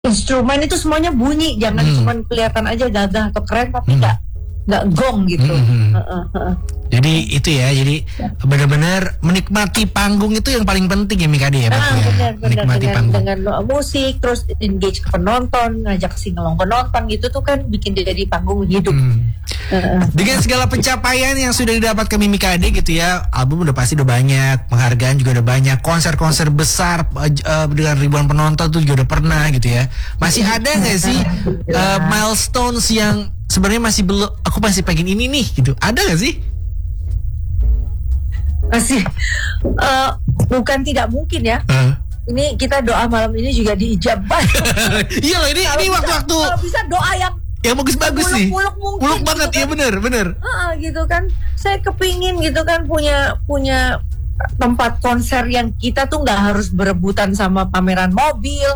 instrumen itu semuanya bunyi, jangan cuma kelihatan aja gagah atau keren tapi nggak gong gitu. Jadi itu ya, jadi benar-benar menikmati panggung itu yang paling penting ya Mikade ya. Benar, menikmati panggung dengan musik, terus engage ke penonton, ngajak singelong penonton gitu tuh kan bikin dia jadi panggung hidup. Dengan segala pencapaian yang sudah didapatkan Mimikade gitu ya, album udah pasti udah banyak, penghargaan juga udah banyak, konser-konser besar dengan ribuan penonton tuh juga udah pernah gitu ya. Masih ada nggak sih milestones yang sebenarnya masih belum, aku masih pengen ini nih gitu, ada nggak sih? Masih bukan tidak mungkin ya. Ini kita doa malam ini juga diijabah. Iya loh, ini waktu-waktu kalau bisa doa yang bagus-bagus nih. Muluk banget gitu kan. Ya bener. Gitu kan. Saya kepingin gitu kan punya tempat konser yang kita tuh nggak harus berebutan sama pameran mobil.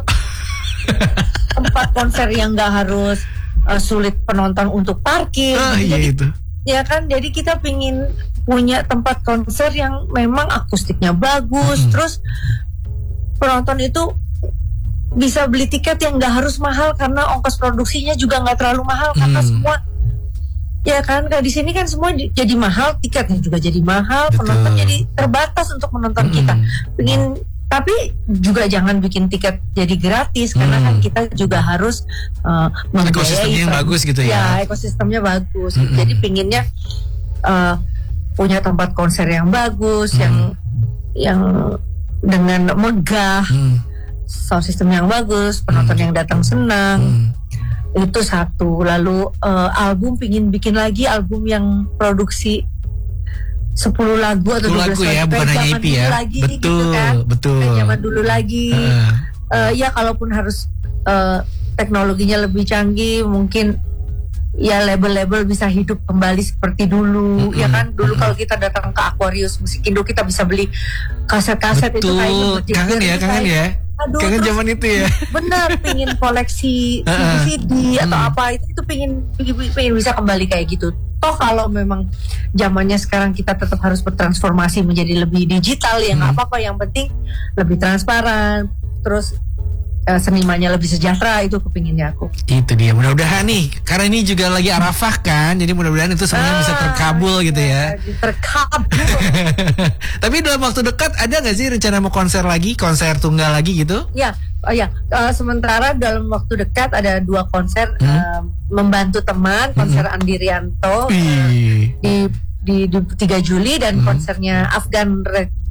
Tempat konser yang nggak harus sulit penonton untuk parkir. Iya itu. Ya kan, jadi kita pingin punya tempat konser yang memang akustiknya bagus, terus penonton itu bisa beli tiket yang nggak harus mahal karena ongkos produksinya juga nggak terlalu mahal karena semua, ya kan, di sini kan semua jadi mahal, tiketnya juga jadi mahal, penonton jadi terbatas untuk menonton kita. Tapi juga jangan bikin tiket jadi gratis karena kan kita juga harus ekosistemnya yang bagus gitu ya. Ya, ekosistemnya bagus. Jadi pinginnya punya tempat konser yang bagus, yang dengan megah, sound system yang bagus, penonton yang datang senang. Itu satu. Lalu album pingin bikin lagi album yang produksi 10 lagu atau 12 lagu ya, bukan hanya EP ya. Lagi, betul, gitu kan. Betul. Kayak zaman dulu lagi. Ya kalaupun harus teknologinya lebih canggih, mungkin ya label-label bisa hidup kembali seperti dulu. Ya kan, dulu kalau kita datang ke Aquarius Musikindo kita bisa beli kaset-kaset itu kayaknya kangen ya. Aduh, kangen zaman itu ya. Benar, pingin koleksi CD atau apa itu pingin bisa kembali kayak gitu. Toh kalau memang zamannya sekarang kita tetap harus bertransformasi menjadi lebih digital ya nggak apa-apa, yang penting lebih transparan, terus senimannya lebih sejahtera, itu kepinginnya aku. Itu dia, mudah-mudahan nih, karena ini juga lagi Arafah kan, jadi mudah-mudahan itu semuanya bisa terkabul gitu ya. Terkabul. Tapi dalam waktu dekat ada nggak sih rencana mau konser tunggal lagi gitu? Ya, sementara dalam waktu dekat ada 2 konser membantu teman, konser Andi Rianto di 3 Juli dan konsernya Afgan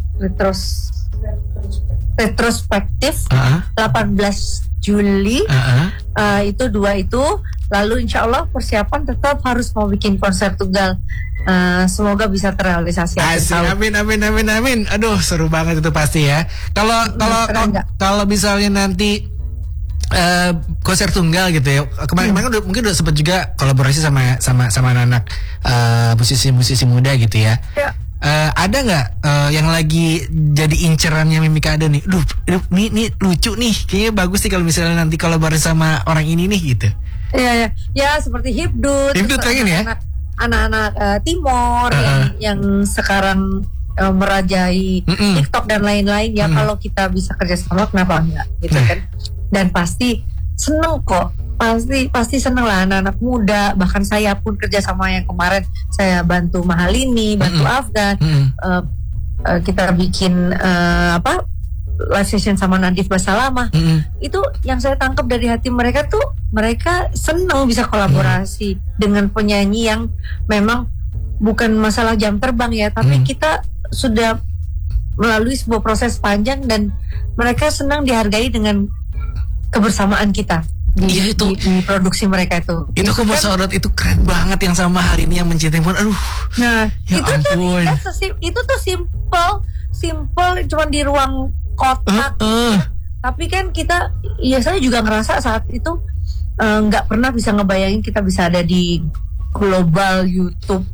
retrospektif 18 Juli. Itu 2 itu. Lalu insya Allah persiapan tetap harus mau bikin konser tunggal. Semoga bisa terrealisasi. Amin. Aduh, seru banget itu pasti ya. Kalau misalnya nanti konser tunggal gitu ya. Kemarin kan mungkin udah sempat juga kolaborasi sama anak-anak musisi muda gitu ya. Ada nggak yang lagi jadi incerannya Mimikade nih? Nih lucu nih, kayaknya bagus nih kalau misalnya nanti kolaborasi sama orang ini nih gitu. Ya seperti Hibdut pengen ya. Anak-anak Timor yang sekarang merajai TikTok dan lain-lain ya. Kalau kita bisa kerjasama kenapa enggak gitu kan? Dan pasti seneng kok. Pasti seneng lah anak-anak muda. Bahkan saya pun kerja sama yang kemarin saya bantu Mahalini, bantu Afgan. Kita bikin live session sama Nadif Basalamah. Itu yang saya tangkap dari hati mereka tuh, mereka seneng bisa kolaborasi dengan penyanyi yang memang bukan masalah jam terbang ya, tapi kita sudah melalui sebuah proses panjang dan mereka senang dihargai dengan kebersamaan kita. Di produksi mereka itu aku mau sorot, itu keren banget yang sama hari ini yang mencintai pun, aduh. Nah ya itu ampun. Itu tuh simple cuma di ruang kotak. Tapi kan kita, saya juga ngerasa saat itu nggak pernah bisa ngebayangin kita bisa ada di global YouTube.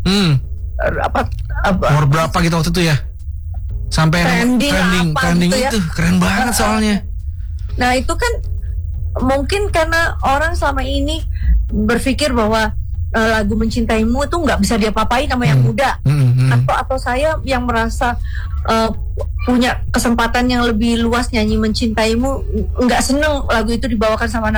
Nomor berapa gitu waktu itu ya, sampai trending gitu itu ya. Keren banget soalnya. Nah itu kan mungkin karena orang selama ini berpikir bahwa lagu Mencintaimu itu nggak bisa diapa-apain sama yang muda, atau saya yang merasa punya kesempatan yang lebih luas nyanyi Mencintaimu, nggak seneng lagu itu dibawakan sama